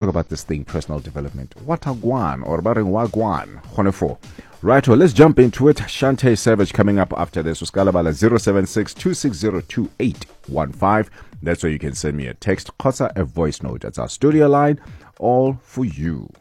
about this thing, personal development. Watagwan or Wagwan, Honefo. Right, well, let's jump into it. Shante Savage coming up after this. Uskalabala 076-260-2815. That's where you can send me a text, Kosa, a voice note. That's our studio line, all for you.